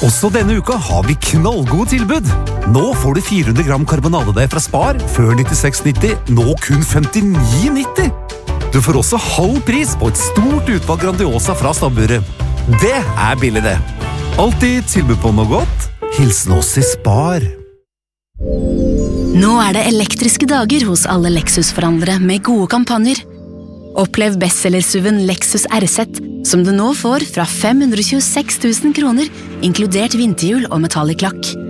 Også denne uka har vi knallgode tilbud. Nå får du 400 gram karbonadedeig fra Spar, før 96,90, nå kun 59,90. Du får også halv pris på et stort utvalg Grandiosa fra stabburet. Det er billig det. Alltid tilbud på noe godt. Hilsen oss i Spar. Nå er det elektriske dager hos alle Lexus-forhandlere med gode kampanjer. Opplev bestseller-SUV-en Lexus RZ, som du nå får fra 526 000 kroner, inkludert vinterhjul og metallic lakk.